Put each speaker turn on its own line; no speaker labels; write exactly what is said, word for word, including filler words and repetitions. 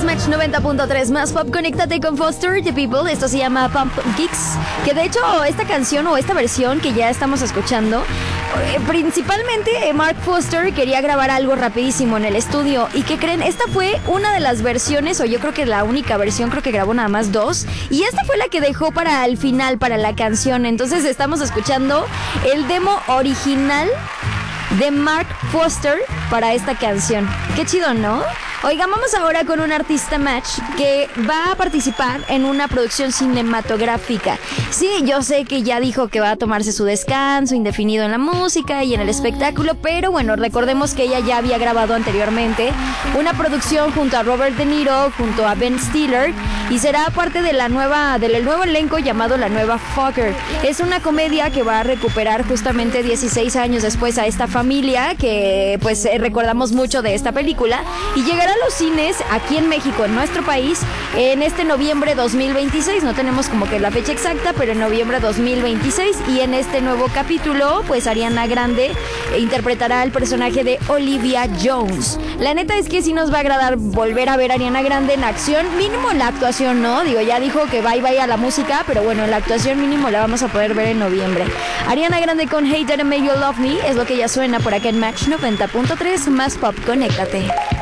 escuchas Match noventa punto tres más pop. Conéctate con Foster the People. Esto se llama Pump Kicks. Que de hecho, esta canción o esta versión que ya estamos escuchando, eh, principalmente eh, Mark Foster quería grabar algo rapidísimo en el estudio. ¿Y qué creen? Esta fue una de las versiones, o yo creo que la única versión, creo que grabó nada más dos. Y esta fue la que dejó para el final, para la canción. Entonces estamos escuchando el demo original de Mark Foster para esta canción. Qué chido, ¿no? Oigan, vamos ahora con un artista Match que va a participar en una producción cinematográfica. Sí, yo sé que ya dijo que va a tomarse su descanso indefinido en la música y en el espectáculo, pero bueno, recordemos que ella ya había grabado anteriormente una producción junto a Robert De Niro, junto a Ben Stiller, y será parte de la nueva, del nuevo elenco llamado La Nueva Fucker. Es una comedia que va a recuperar justamente dieciséis años después a esta familia que pues eh, recordamos mucho de esta película, y llegará a los cines aquí en México, en nuestro país, en este noviembre dos mil veintiséis. No tenemos como que la fecha exacta, pero en noviembre dos mil veintiséis. Y en este nuevo capítulo, pues Ariana Grande interpretará el personaje de Olivia Jones. La neta es que sí nos va a agradar volver a ver a Ariana Grande en acción, mínimo en la actuación, ¿no? Digo, ya dijo que bye bye a la música, pero bueno, en la actuación mínimo la vamos a poder ver en noviembre. Ariana Grande con Hey That I Made You Love Me es lo que ya suena por acá en Match noventa punto tres más pop. Conéctate.